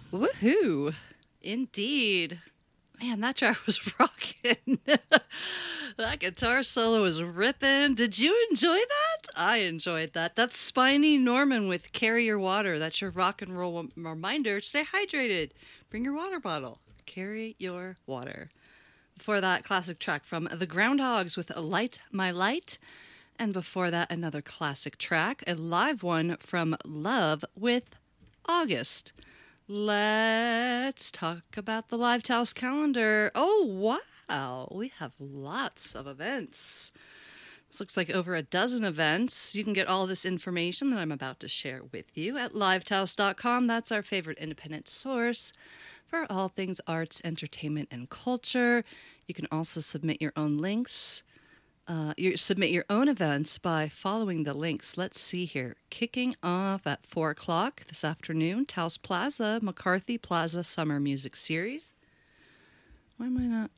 Woohoo! Indeed. Man, that track was rocking. That guitar solo was ripping. Did you enjoy that? I enjoyed that. That's Spiny Norman with Carry Your Water. That's your rock and roll reminder. Stay hydrated. Bring your water bottle. Carry your water. Before that, classic track from The Groundhogs with Light My Light. And before that, another classic track, a live one from Love with August. Let's talk about the Live Taos calendar. Oh, wow. We have lots of events. This looks like over a dozen events. You can get all this information that I'm about to share with you at livetaos.com. That's our favorite independent source for all things arts, entertainment, and culture. You can also submit your own links. Submit your own events by following the links. Let's see here. Kicking off at 4 o'clock this afternoon, Taos Plaza, McCarthy Plaza Summer Music Series. Why am I not?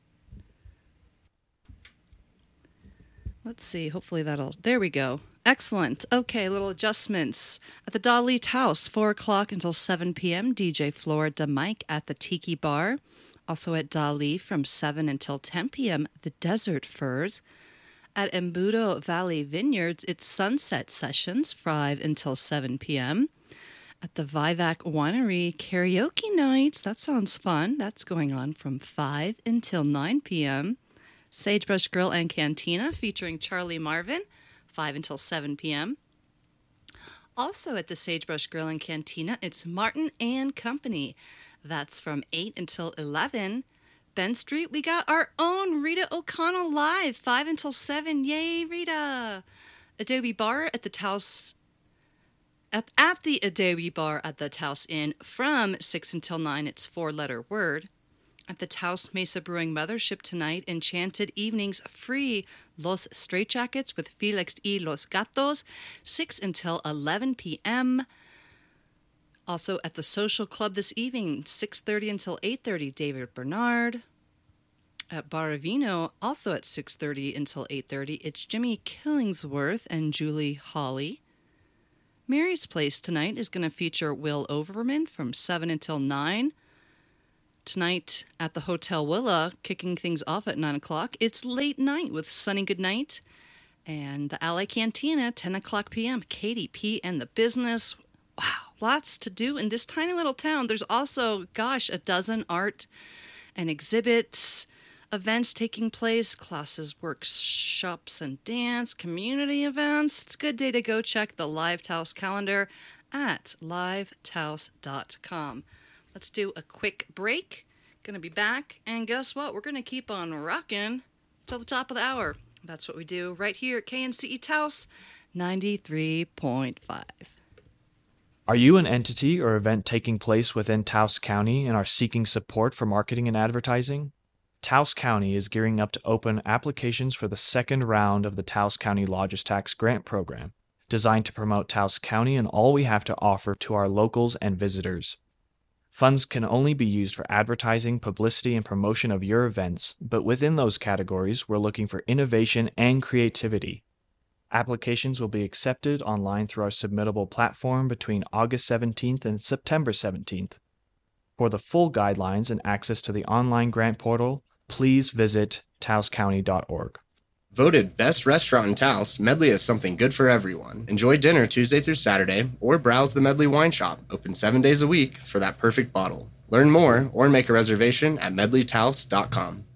Let's see. Hopefully that'll... There we go. Excellent. Okay, little adjustments. At the Dali Taos, 4 o'clock until 7 p.m., DJ Florida Mike at the Tiki Bar. Also at Dali from 7 until 10 p.m., the Desert Furs. At Embudo Valley Vineyards, it's Sunset Sessions, 5 until 7 p.m. At the Vivac Winery, Karaoke Night. That sounds fun. That's going on from 5 until 9 p.m. Sagebrush Grill and Cantina, featuring Charlie Marvin, 5 until 7 p.m. Also at the Sagebrush Grill and Cantina, it's Martin and Company. That's from 8 until 11. Ben Street, we got our own Rita O'Connell live, 5 until 7. Yay, Rita! Adobe Bar at the Taos... At the Adobe Bar at the Taos Inn from 6 until 9, it's 4-letter word. At the Taos Mesa Brewing Mothership tonight, Enchanted Evenings free Los Straitjackets with Felix y Los Gatos, 6 until 11 p.m. Also at the Social Club this evening, 6:30 until 8:30, David Bernard. At Baravino, also at 6:30 until 8:30, it's Jimmy Killingsworth and Julie Hawley. Mary's Place tonight is going to feature Will Overman from 7 until 9. Tonight at the Hotel Willa, kicking things off at 9 o'clock, it's Late Night with Sunny Goodnight. And the Ally Cantina, 10 o'clock p.m., Katie P. and the Business. Wow, lots to do in this tiny little town. There's also, a dozen art and exhibits, events taking place, classes, workshops, and dance, community events. It's a good day to go check the Live Taos calendar at livetaos.com. Let's do a quick break. Gonna be back, and guess what? We're gonna keep on rocking till the top of the hour. That's what we do right here at KNCE Taos 93.5. Are you an entity or event taking place within Taos County and are seeking support for marketing and advertising? Taos County is gearing up to open applications for the second round of the Taos County Lodgers Tax Grant Program, designed to promote Taos County and all we have to offer to our locals and visitors. Funds can only be used for advertising, publicity, and promotion of your events, but within those categories, we're looking for innovation and creativity. Applications will be accepted online through our submittable platform between August 17th and September 17th. For the full guidelines and access to the online grant portal, please visit taoscounty.org. Voted Best Restaurant in Taos, Medley is something good for everyone. Enjoy dinner Tuesday through Saturday, or browse the Medley Wine Shop, open 7 days a week, for that perfect bottle. Learn more or make a reservation at medleytaos.com.